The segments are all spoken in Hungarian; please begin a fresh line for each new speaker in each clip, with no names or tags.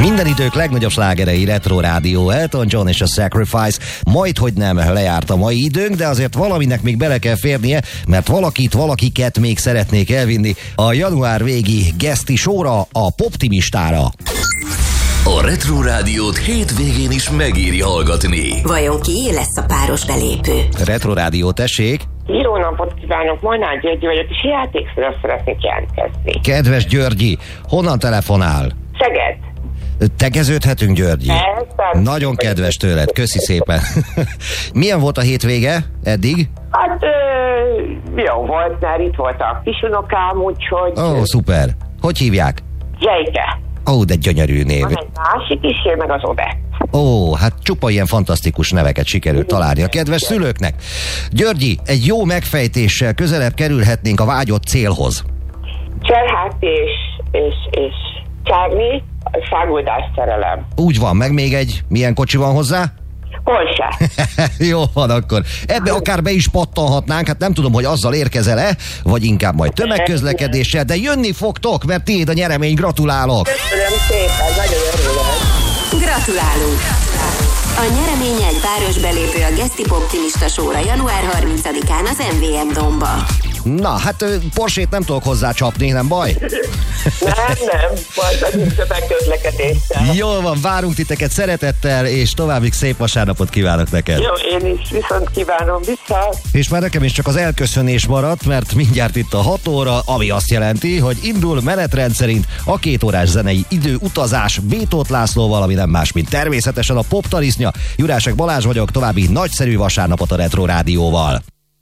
Minden idők legnagyobb slágerei, Retro Rádió, Elton John és a Sacrifice. Majdhogy nem lejárt a mai időnk, de azért valaminek még bele kell férnie, mert valakiket még szeretnék elvinni a január végi geszti showra, a Poptimistára.
A Retro Rádiót hétvégén is megéri hallgatni.
Vajon ki lesz a páros belépő?
Retro Rádió, tessék!
Jó napot kívánok, Molnár György vagyok, és játékszerre szeretnék jelentkezni.
Kedves Györgyi, honnan telefonál?
Szeged.
Tegeződhetünk, Györgyi?
Persze.
Nagyon kedves tőled, köszi szépen. Milyen volt a hétvége eddig?
Hát jó volt, mert itt volt a kisunokám, úgyhogy...
Ó, szuper. Hogy hívják?
Jejke.
Ó, de gyönyörű név.
Van egy másik is, meg az Odett.
Ó, hát csupa ilyen fantasztikus neveket sikerült találni a kedves szülőknek. Györgyi, egy jó megfejtéssel közelebb kerülhetnénk a vágyott célhoz.
Cserhát és Csárni, száguldás szerelem.
Úgy van, meg még egy, milyen kocsi van hozzá?
Porsche.
Jó van akkor. Ebbe akár be is pattanhatnánk, hát nem tudom, hogy azzal érkezel-e, vagy inkább majd tömegközlekedéssel, de jönni fogtok, mert tiéd a nyeremény, gratulálok!
Köszönöm szépen, nagyon örülök.
Gratulálunk! A nyeremény egy páros belépő a Geszti Poptimista showra január 30-án az MVM Domba.
Na, hát Porsét nem tudok hozzá csapni, nem baj?
Nem, majd az tömegközlekedéssel.
Jól van, várunk titeket szeretettel, és további szép vasárnapot kívánok neked.
Jó, én is viszont kívánom vissza.
És már nekem is csak az elköszönés maradt, mert mindjárt itt a 6 óra, ami azt jelenti, hogy indul menetrend szerint a 2 órás zenei időutazás B. Tóth Lászlóval, ami nem más, mint természetesen a poptarisznya. Jurásek Balázs vagyok, további nagyszerű vasárnapot a Retro Rádióval.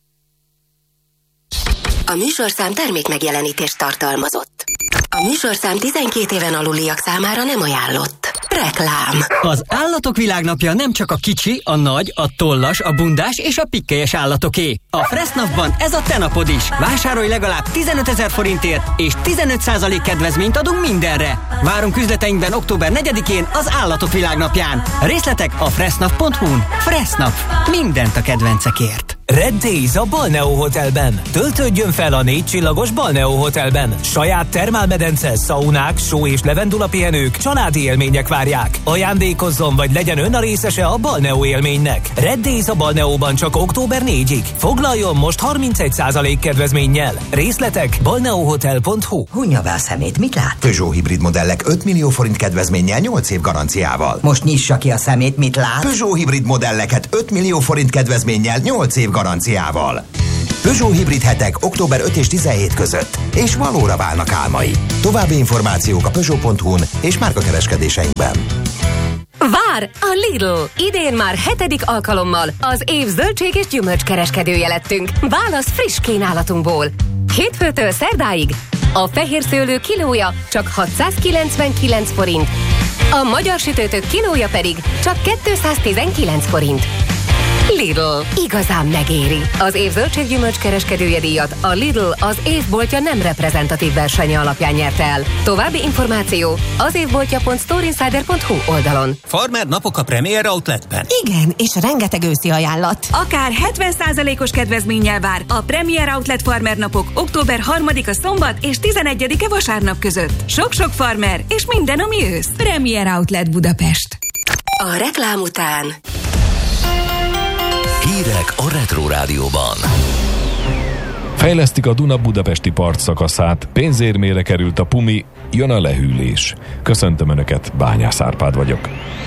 A műsorszám termék megjelenítést tartalmazott. A műsorszám 12 éven aluliak számára nem ajánlott. Reklám.
Az Állatok Világnapja nem csak a kicsi, a nagy, a tollas, a bundás és a pikkelyes állatoké. A Fressnapban ez a te napod is. Vásárolj legalább 15 000 forintért, és 15% kedvezményt adunk mindenre. Várunk üzleteinkben október 4-én az Állatok Világnapján. Részletek a fressnap.hu-n. Fressnap. Mindent a kedvencekért.
Red Days a Balneo Hotelben. Töltődjön fel a 4 csillagos Balneo Hotelben. Saját termálmedence, szaunák, só és levendula pihenők, családi élmények várják. Ajándékozzon vagy legyen ön a részese a Balneo élménynek. Red Days a Balneóban csak október 4-ig. Foglaljon most 31% kedvezménnyel. Részletek balneohotel.hu.
Hunja be a szemét, mit lát?
Peugeot hibrid modellek 5 millió forint kedvezménnyel 8 év garanciával.
Most nyissa ki a szemét, mit lát?
Peugeot hibrid modelleket 5 millió forint kedvezménnyel 8 év garanciával. Peugeot hibrid hetek október 5 és 17 között, és valóra válnak álmai. További információk a Peugeot.hu-n és márkakereskedéseinkben.
Vár a Lidl! Idén már 7. alkalommal az év zöldség és gyümölcs kereskedője lettünk. Válasz friss kínálatunkból. Hétfőtől szerdáig a fehér szőlő kilója csak 699 forint, a magyar sütőtök kilója pedig csak 219 forint. Lidl. Igazán megéri. Az év zöldséggyümölcs kereskedője díjat a Lidl az évboltja nem reprezentatív versenye alapján nyerte el. További információ az évboltja.storeinsider.hu oldalon.
Farmer napok a Premier Outletben.
Igen, és rengeteg őszi ajánlat. Akár 70%-os kedvezménnyel vár a Premier Outlet Farmer napok október 3-a szombat és 11-e vasárnap között. Sok-sok farmer és minden, ami ősz. Premier Outlet Budapest.
A reklám után
Hírek a Retro Rádióban.
Fejlesztik a Duna-budapesti partszakaszát, pénzérmére került a Pumi, jön a lehűlés. Köszöntöm Önöket, Bányász Árpád vagyok.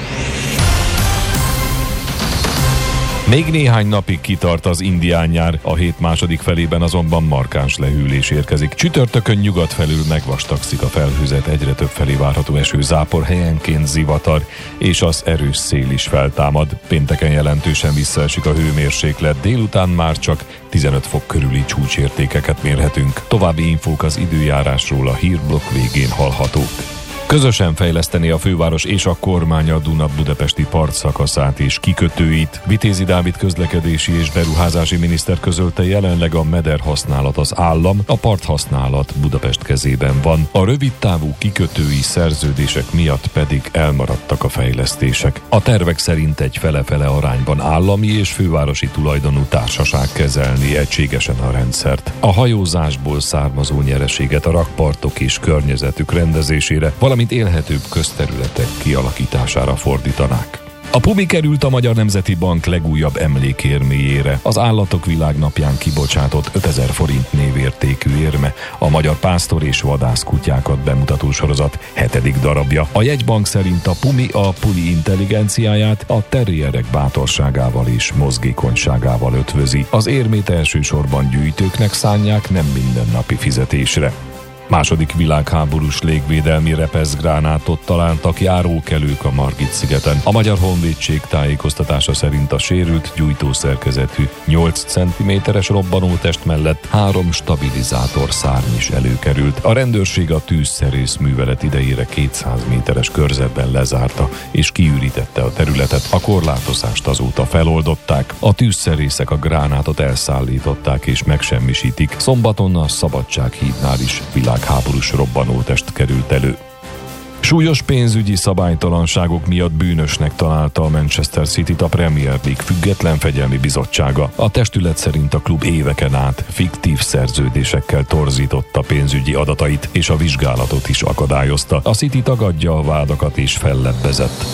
Még néhány napig kitart az indián nyár, a hét második felében azonban markáns lehűlés érkezik. Csütörtökön nyugat felül megvastagszik a felhőzet, egyre több felé várható esőzápor, helyenként zivatar, és az erős szél is feltámad. Pénteken jelentősen visszaesik a hőmérséklet, délután már csak 15 fok körüli csúcsértékeket mérhetünk. További infók az időjárásról a hírblokk végén hallhatók. Közösen fejleszteni a főváros és a kormány a Duna-budapesti partszakaszát és kikötőit. Vitézi Dávid közlekedési és beruházási miniszter közölte, jelenleg a meder használat az állam, a parthasználat Budapest kezében van. A rövidtávú kikötői szerződések miatt pedig elmaradtak a fejlesztések. A tervek szerint egy fele-fele arányban állami és fővárosi tulajdonú társaság kezelni egységesen a rendszert. A hajózásból származó nyereséget a rakpartok és környezetük rendezésére, valamint valamint élhetőbb közterületek kialakítására fordítanák. A Pumi került a Magyar Nemzeti Bank legújabb emlékérméjére, az Állatok Világnapján kibocsátott 5000 forint névértékű érme, a Magyar Pásztor és Vadász kutyákat bemutató sorozat 7. darabja. A jegybank szerint a Pumi a puli intelligenciáját a terrierek bátorságával és mozgékonyságával ötvözi. Az érmét elsősorban gyűjtőknek szánják, nem mindennapi fizetésre. Második világháborús légvédelmi repeszgránátot találtak járókelők a Margit-szigeten. A Magyar Honvédség tájékoztatása szerint a sérült gyújtószerkezetű 8 cm-es robbanótest mellett 3 stabilizátor szárny is előkerült. A rendőrség a tűzszerész művelet idejére 200 méteres körzetben lezárta és kiürítette a területet. A korlátozást azóta feloldották. A tűzszerészek a gránátot elszállították és megsemmisítik. Szombaton a Szabadsághídnál is világháborús robbanótest került elő. Súlyos pénzügyi szabálytalanságok miatt bűnösnek találta a Manchester Cityt a Premier League független fegyelmi bizottsága. A testület szerint a klub éveken át fiktív szerződésekkel torzította pénzügyi adatait, és a vizsgálatot is akadályozta. A City tagadja a vádakat és fellebbezett.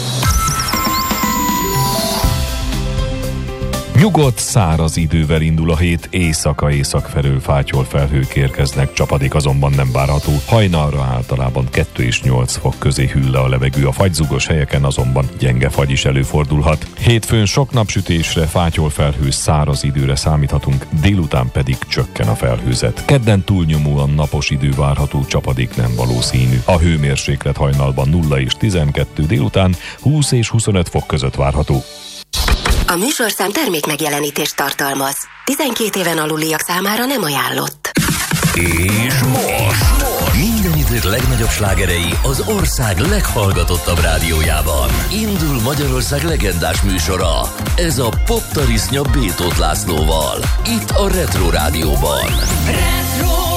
Nyugodt, száraz idővel indul a hét, észak felől fátyol felhők érkeznek, csapadék azonban nem várható. Hajnalra általában 2 és 8 fok közé hűl le a levegő, a fagylzugos helyeken azonban gyenge fagy is előfordulhat. Hétfőn sok napsütésre, fátyol felhő, száraz időre számíthatunk, délután pedig csökken a felhőzet. Kedden túlnyomóan napos idő várható, csapadék nem valószínű. A hőmérséklet hajnalban 0 és 12, délután 20 és 25 fok között várható.
A műsorszám termék megjelenítést tartalmaz. 12 éven aluliak számára nem ajánlott.
És most minden idők legnagyobb slágerei az ország leghallgatottabb rádiójában. Indul Magyarország legendás műsora. Ez a Poptarisznya Bétót Lászlóval. Itt a Retro Rádióban. Retro!